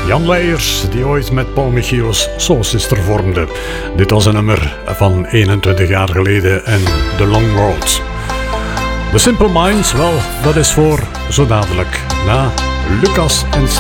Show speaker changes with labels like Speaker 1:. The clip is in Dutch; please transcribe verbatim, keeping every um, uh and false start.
Speaker 1: Jan Leijers, die ooit met Paul Michiels Soul Sister vormde. Dit was een nummer van eenentwintig jaar geleden en The Long Road. The Simple Minds, wel, dat is voor zo dadelijk na Lucas en